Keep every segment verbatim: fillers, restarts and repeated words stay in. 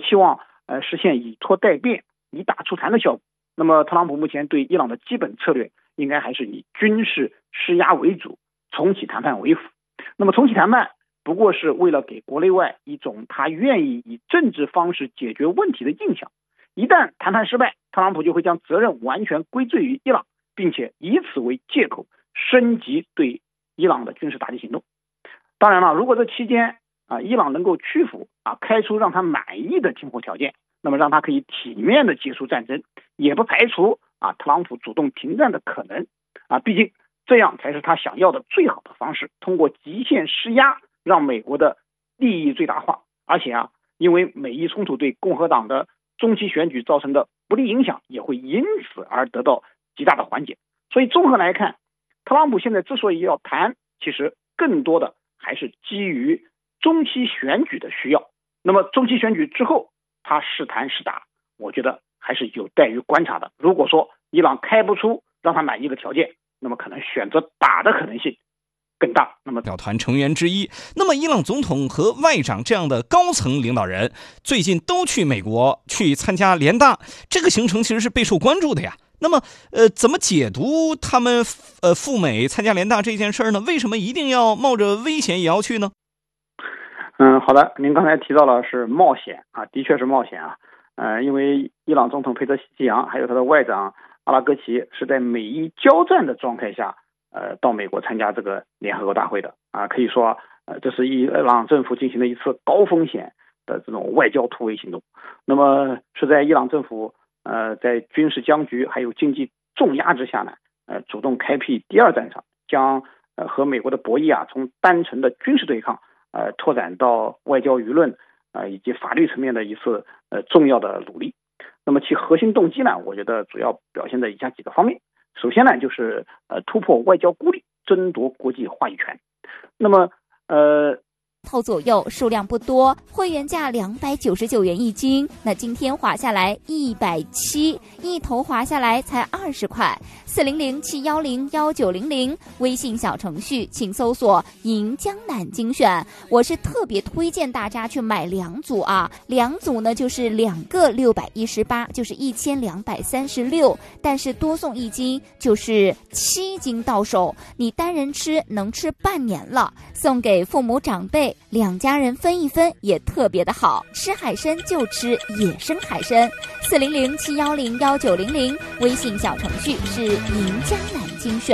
希望呃实现以拖代变、以打促谈的效果。那么特朗普目前对伊朗的基本策略应该还是以军事施压为主，重启谈判为辅。那么重启谈判不过是为了给国内外一种他愿意以政治方式解决问题的印象。一旦谈判失败，特朗普就会将责任完全归罪于伊朗，并且以此为借口升级对伊朗的军事打击行动。当然了，如果这期间啊伊朗能够屈服啊，开出让他满意的停火条件，那么让他可以体面的结束战争，也不排除啊特朗普主动停战的可能啊，毕竟这样才是他想要的最好的方式，通过极限施压让美国的利益最大化。而且啊，因为美伊冲突对共和党的中期选举造成的不利影响也会因此而得到极大的缓解。所以综合来看，特朗普现在之所以要谈，其实更多的还是基于中期选举的需要。那么中期选举之后他是谈是打，我觉得还是有待于观察的。如果说伊朗开不出让他满意的条件，那么可能选择打的可能性更大。那么表团成员之一，那么伊朗总统和外长这样的高层领导人最近都去美国去参加联大，这个行程其实是备受关注的呀。那么呃，怎么解读他们呃赴美参加联大这件事呢？为什么一定要冒着危险也要去呢？ 嗯，好的，您刚才提到了是冒险啊，的确是冒险啊。呃，因为伊朗总统佩泽希奇扬还有他的外长阿拉戈齐是在美伊交战的状态下，呃，到美国参加这个联合国大会的啊，可以说，呃，这是伊朗政府进行的一次高风险的这种外交突围行动。那么是在伊朗政府呃在军事僵局还有经济重压之下呢，呃，主动开辟第二战场，将呃和美国的博弈啊，从单纯的军事对抗呃拓展到外交舆论啊、呃、以及法律层面的一次呃重要的努力。那么其核心动机呢，我觉得主要表现在以下几个方面。首先呢，就是呃突破外交孤立，争夺国际话语权。那么呃。 套左右，数量不多，会员价两百九十九元一斤，那今天划下来一百七，一头划下来才二十块。四零零七幺零幺九零零微信小程序，请搜索“银江南精选”。我是特别推荐大家去买两组啊，两组呢就是两个六百一十八，就是一千两百三十六，但是多送一斤就是七斤到手，你单人吃能吃半年了，送给父母长辈。两家人分一分也特别的好，吃海参就吃野生海参。四零零七幺零幺九零零微信小程序是银江南精选。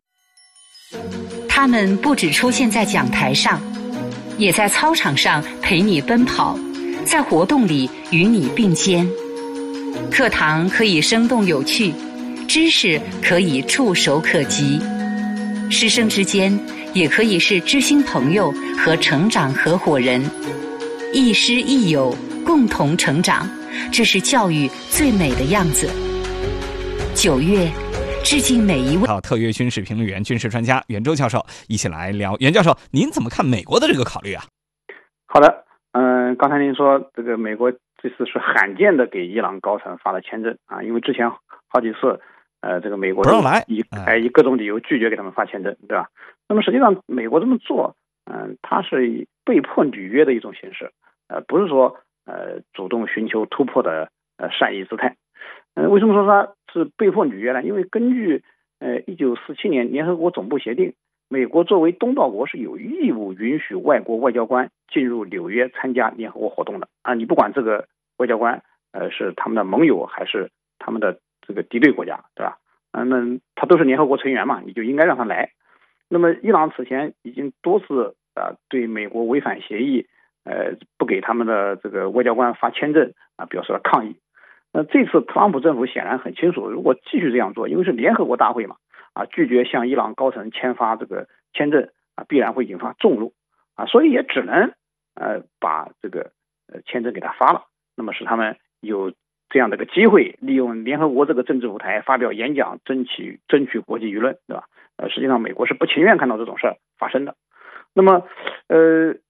他们不只出现在讲台上，也在操场上陪你奔跑，在活动里与你并肩。课堂可以生动有趣，知识可以触手可及，师生之间也可以是知心朋友和成长合伙人，亦师亦友，共同成长，这是教育最美的样子。九月，致敬每一位好特约军事评论员、军事专家袁周教授一起来聊。袁教授，您怎么看美国的这个考虑啊？ 好的，嗯、呃，刚才您说这个美国这次是罕见的给伊朗高层发了签证啊，因为之前好几次。呃，这个美国不让来， 以哎以各种理由拒绝给他们发签证，对吧？那么实际上，美国这么做，嗯、呃，它是以被迫履约的一种形式，呃，不是说呃主动寻求突破的呃善意姿态。嗯、呃，为什么说它是被迫履约呢？因为根据呃一九四七年联合国总部协定，美国作为东道国是有义务允许外国外交官进入纽约参加联合国活动的啊，你不管这个外交官呃是他们的盟友还是他们的这个敌对国家，对吧？嗯、呃，那他都是联合国成员嘛，你就应该让他来。那么伊朗此前已经多次啊、呃、对美国违反协议，呃不给他们的这个外交官发签证啊表示了抗议。那这次特朗普政府显然很清楚，如果继续这样做，因为是联合国大会嘛，啊拒绝向伊朗高层签发这个签证啊，必然会引发众怒啊，所以也只能呃把这个呃签证给他发了，那么使他们有这样的一个机会，利用联合国这个政治舞台发表演讲，争取争取国际舆论，对吧？呃，实际上美国是不情愿看到这种事儿发生的。那么，呃，